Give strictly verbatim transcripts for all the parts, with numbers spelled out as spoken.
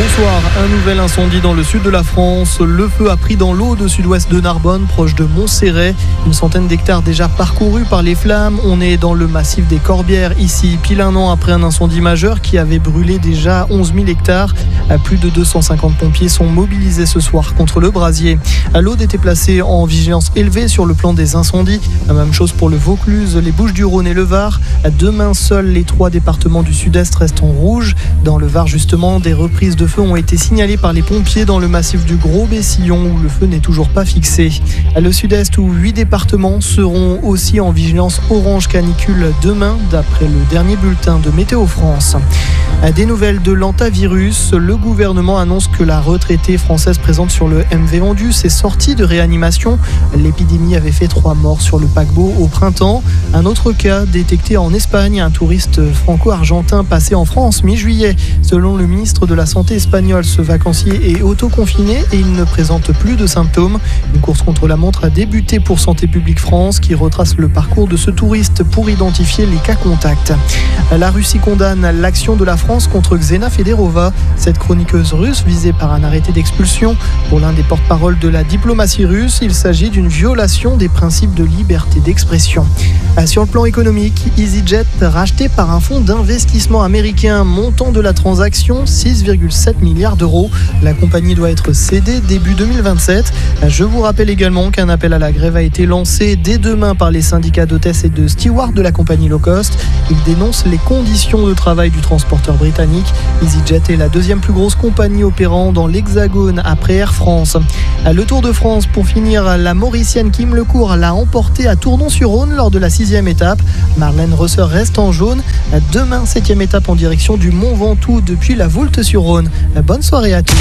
Bonsoir, un nouvel incendie dans le sud de la France. Le feu a pris dans l'Aude, sud-ouest de Narbonne, proche de Montserrat. Une centaine d'hectares déjà parcourus par les flammes. On est dans le massif des Corbières, ici, pile un an après un incendie majeur qui avait brûlé déjà onze mille hectares. Plus de deux cent cinquante pompiers sont mobilisés ce soir contre le brasier. L'Aude était placée en vigilance élevée sur le plan des incendies. La même chose pour le Vaucluse, les Bouches-du-Rhône et le Var. Demain, seuls les trois départements du sud-est restent en rouge. Dans le Var, justement, des reprises de feu ont été signalées par les pompiers dans le massif du Gros-Bessillon où le feu n'est toujours pas fixé. Le sud-est où huit départements seront aussi en vigilance orange canicule demain d'après le dernier bulletin de Météo France. Des nouvelles de l'antavirus, le gouvernement annonce que la retraitée française présente sur le M V Andus est sortie de réanimation. L'épidémie avait fait trois morts sur le paquebot au printemps. Un autre cas détecté en Espagne, un touriste franco-argentin passé en France mi-juillet. Selon le ministre de la Santé espagnol, ce vacancier est autoconfiné et il ne présente plus de symptômes. Une course contre la montre a débuté pour Santé publique France qui retrace le parcours de ce touriste pour identifier les cas contacts. La Russie condamne l'action de la France contre Xena Federova, cette chroniqueuse russe visée par un arrêté d'expulsion. Pour l'un des porte-parole de la diplomatie russe, il s'agit d'une violation des principes de liberté d'expression. Sur le plan économique, EasyJet racheté par un fonds d'investissement américain, montant de la transaction six virgule sept milliards d'euros. La compagnie doit être cédée début deux mille vingt-sept. Je vous rappelle également qu'un appel à la grève a été lancé dès demain par les syndicats d'hôtesses et de stewards de la compagnie low cost. Ils dénoncent les conditions de travail du transporteur britannique. EasyJet est la deuxième plus grosse compagnie opérant dans l'Hexagone après Air France. Le Tour de France pour finir, la Mauricienne Kim Lecourt l'a emporté à Tournon-sur-Rhône lors de la sixième étape. Marlène Rosser reste en jaune. Demain, septième étape en direction du Mont Ventoux depuis la Voulte-sur-Rhône. Bonne soirée à tous.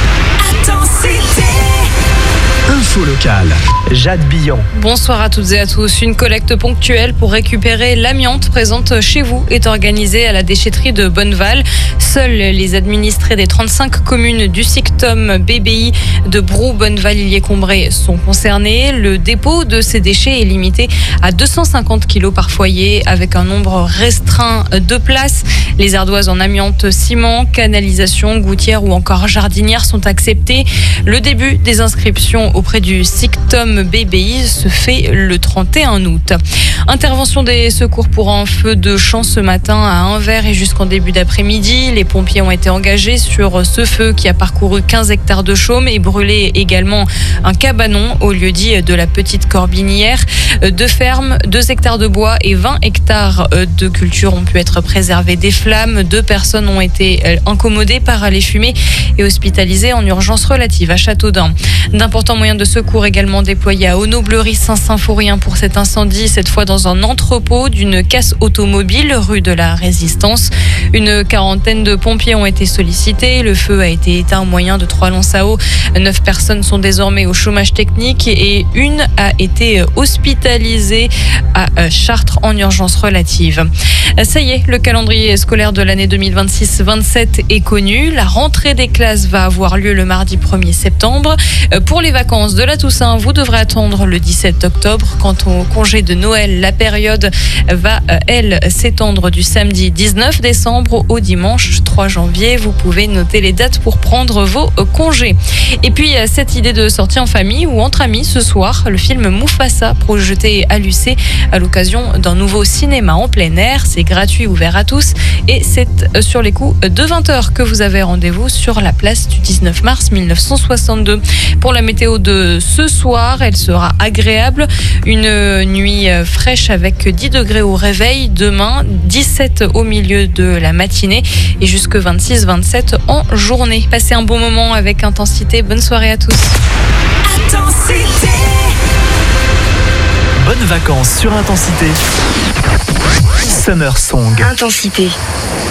Info locale, Jade Billon. Bonsoir à toutes et à tous. Une collecte ponctuelle pour récupérer l'amiante présente chez vous est organisée à la déchetterie de Bonneval. Seuls les administrés des trente-cinq communes du SICTOM B B I de Brou, Bonneval, Illiers-Combré sont concernés. Le dépôt de ces déchets est limité à deux cent cinquante kilos par foyer avec un nombre restreint de places. Les ardoises en amiante, ciment, canalisation, gouttière ou encore jardinière sont acceptées. Le début des inscriptions auprès du SICTOM B B I se fait le trente et un août. Intervention des secours pour un feu de champ ce matin à Anvers et jusqu'en début d'après-midi. Les pompiers ont été engagés sur ce feu qui a parcouru quinze hectares de chaume et brûlé également un cabanon au lieu-dit de la Petite Corbinière. Deux fermes, deux hectares de bois et vingt hectares de culture ont pu être préservés des flammes. Deux personnes ont été incommodées par les fumées et hospitalisées en urgence relative à Châteaudun. D'importants moyens de secours également déployés à Honneau-Bleury-Saint-Symphorien pour cet incendie, cette fois dans un entrepôt d'une casse automobile rue de la Résistance. Une quarantaine de pompiers ont été sollicités. Le feu a été éteint au moyen de trois lances à eau. Neuf personnes sont désormais au chômage technique et une a été hospitalisée à Chartres en urgence relative. Ça y est, le calendrier scolaire de l'année deux mille vingt-six vingt-sept est connu. La rentrée des classes va avoir lieu le mardi premier septembre. Pour les vacances de la Toussaint, vous devrez attendre le dix-sept octobre. Quant au congé de Noël, la période va, elle, s'étendre du samedi dix-neuf décembre au dimanche trois janvier. Vous pouvez noter les dates pour prendre vos congés. Et puis, cette idée de sortie en famille ou entre amis ce soir, le film Mufasa, projeté à l'U C à l'occasion d'un nouveau cinéma en plein air. C'est gratuit, ouvert à tous et c'est sur les coups de vingt heures que vous avez rendez-vous sur la place du dix-neuf mars mille neuf cent soixante-deux. Pour la météo de ce soir, elle sera agréable. Une nuit fraîche avec dix degrés au réveil. Demain, dix-sept au milieu de la matinée et jusque vingt-six vingt-sept en journée. Passez un bon moment avec Intensité. Bonne soirée à tous. Intensité. Bonnes vacances sur Intensité. Summer Song. Intensité.